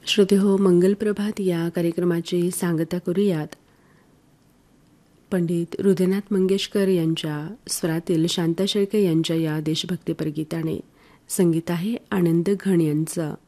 श्रोतेहो, मंगल प्रभात या कार्यक्रमाची सांगता करूयात पंडित हृदयनाथ मंगेशकर यांच्या स्वरातील शांता शेळके यांच्या या देशभक्तीपर गीताने. संगीत आहे आनंद घण यांचं.